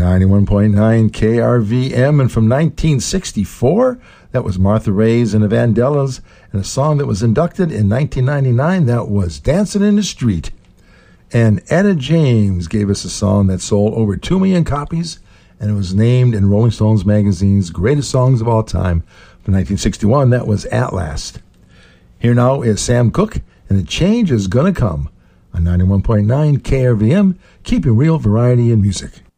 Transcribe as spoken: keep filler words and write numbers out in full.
ninety-one point nine K R V M, and from nineteen sixty-four, that was Martha Rays and the Vandellas, and a song that was inducted in nineteen ninety-nine, that was Dancing in the Street. And Etta James gave us a song that sold over two million copies, and it was named in Rolling Stones magazine's Greatest Songs of All Time. From nineteen sixty-one, that was At Last. Here now is Sam Cooke, and The Change Is Gonna Come on ninety-one point nine K R V M, keeping real variety in music.